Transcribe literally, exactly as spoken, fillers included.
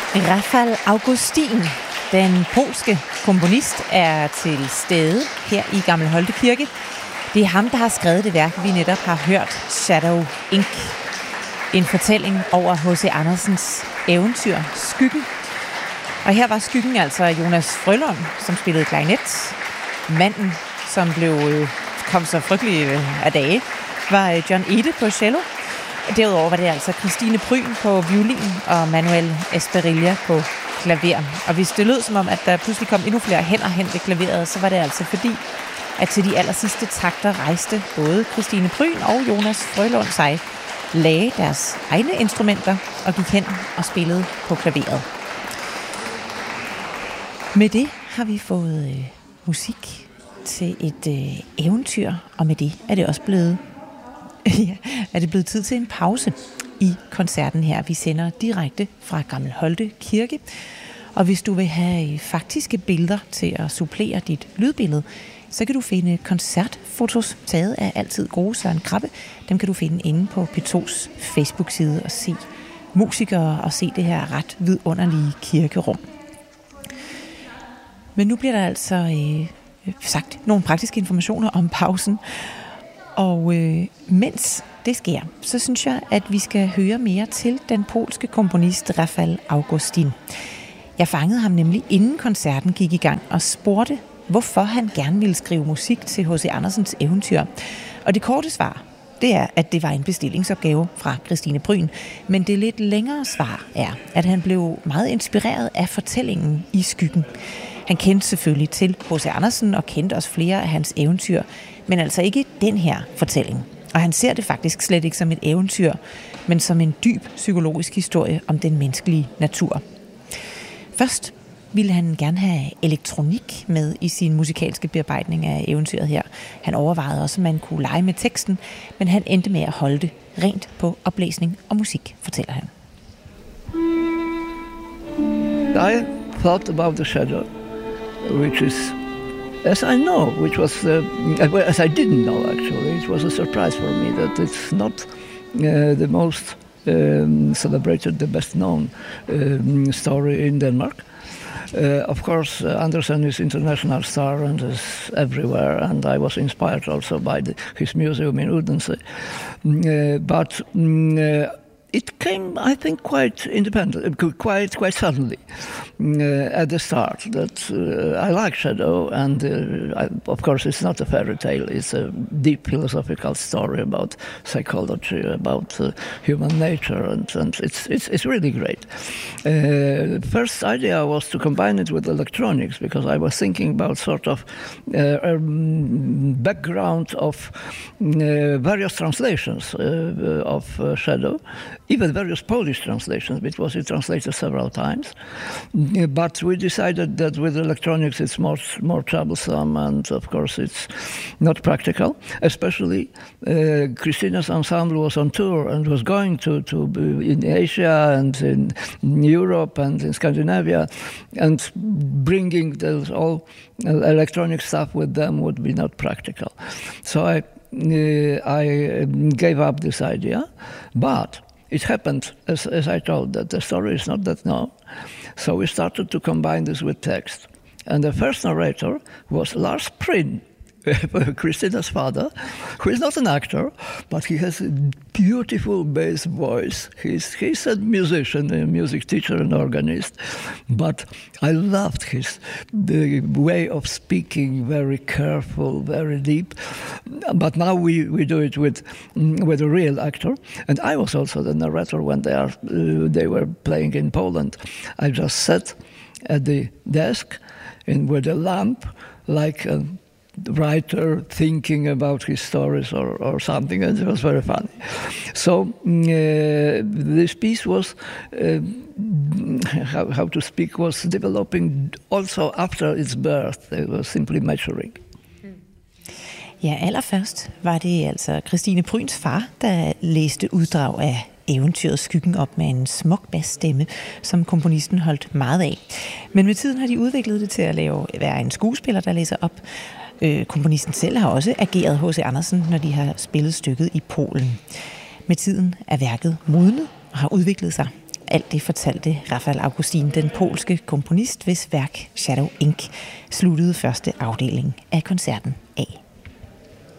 Rafal Augustin, den polske komponist, er til stede her i Gammel Holte Kirke. Det er ham, der har skrevet det værk, vi netop har hørt, Shadow Incorporated. En fortælling over H C Andersens eventyr Skyggen. Og her var Skyggen altså Jonas Frølund, som spillede klarinet. Manden, som blev kom så frygtelig af dage, var John Ede på cello. Derudover var det altså Christine Pryn på violin og Manuel Esperilla på klaver. Og hvis det lød som om, at der pludselig kom endnu flere hænder hen ved klaveret, så var det altså fordi, at til de aller sidste takter rejste både Christine Pryn og Jonas Frølund sig, lagde deres egne instrumenter og gik hen og spillede på klaveret. Med det har vi fået øh, musik til et øh, eventyr, og med det er det også blevet ja, er det blevet tid til en pause i koncerten her. Vi sender direkte fra Gammel Holte Kirke, og hvis du vil have faktiske billeder til at supplere dit lydbillede, så kan du finde koncertfotos taget af altid gode Søren Krabbe. Dem kan du finde inde på P to's Facebook-side og se musikere og se det her ret vidunderlige kirkerum. Men nu bliver der altså øh, sagt nogle praktiske informationer om pausen. Og øh, mens det sker, så synes jeg, at vi skal høre mere til den polske komponist Rafal Augustin. Jeg fangede ham nemlig inden koncerten gik i gang og spurgte, hvorfor han gerne ville skrive musik til H C Andersens eventyr. Og det korte svar, det er, at det var en bestillingsopgave fra Christine Pryn. Men det lidt længere svar er, at han blev meget inspireret af fortællingen i Skyggen. Han kendte selvfølgelig til H C Andersen og kendte også flere af hans eventyr, men altså ikke den her fortælling. Og han ser det faktisk slet ikke som et eventyr, men som en dyb psykologisk historie om den menneskelige natur. Først ville han gerne have elektronik med i sin musikalske bearbejdning af eventyret her. Han overvejede også, at man kunne lege med teksten, men han endte med at holde det rent på oplæsning og musik, fortæller han. I thought about the shadow, which is, as I know, which was, uh, as I didn't know actually, it was a surprise for me that it's not uh, the most um, celebrated, the best known um, story in Denmark. Uh, of course, uh, Andersen is international star and is everywhere, and I was inspired also by the, his museum in Odense. Uh, but um, uh, it came, I think, quite independent, quite quite suddenly uh, at the start. That uh, I like Shadow, and uh, I, of course, it's not a fairy tale. It's a deep philosophical story about psychology, about uh, human nature, and, and it's it's it's really great. Uh, the first idea was to combine it with electronics, because I was thinking about sort of uh, um, background of uh, various translations uh, of uh, Shadow. Even various Polish translations, because it translated several times. But we decided that with electronics it's more more troublesome, and of course it's not practical. Especially uh, Christina's ensemble was on tour and was going to, to in Asia and in Europe and in Scandinavia, and bringing those all electronic stuff with them would be not practical. So I, uh, I gave up this idea, but it happened, as, as I told, that the story is not that known. So we started to combine this with text. And the first narrator was Lars Pryn, Christina's father, who is not an actor, but he has a beautiful bass voice. He's, he's a musician, a music teacher and organist. But I loved his the way of speaking, very careful, very deep. But now we, we do it with with a real actor. And I was also the narrator when they are uh, they were playing in Poland. I just sat at the desk and with a lamp, like a writer thinking about his stories or, or something, and it was very funny. So uh, this piece was, uh, how, how to speak, was developing also after its birth. It was simply maturing. Ja, allerførst var det altså Christine Pryns far, der læste uddrag af eventyret Skyggen op med en smuk basstemme, som komponisten holdt meget af. Men med tiden har de udviklet det til at lave, være en skuespiller, der læser op. Øh, komponisten selv har også ageret H C Andersen, når de har spillet stykket i Polen. Med tiden er værket modnet og har udviklet sig. alt det fortalte Rafael Augustin, den polske komponist, hvis værk Shadow Ink sluttede første afdeling af koncerten af.